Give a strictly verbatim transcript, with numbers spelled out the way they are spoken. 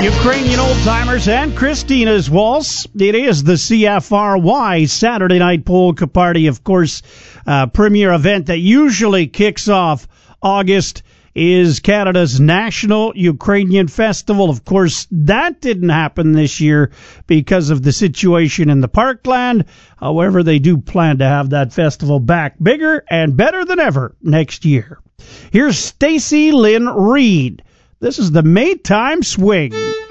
Ukrainian old-timers and Christina's Waltz. It is the C F R Y Saturday Night Polka Party, of course, uh, premier event that usually kicks off August is Canada's National Ukrainian Festival. Of course, that didn't happen this year because of the situation in the Parkland. However, they do plan to have that festival back bigger and better than ever next year. Here's Stacy Lynn Reed. This is the Maytime Swing.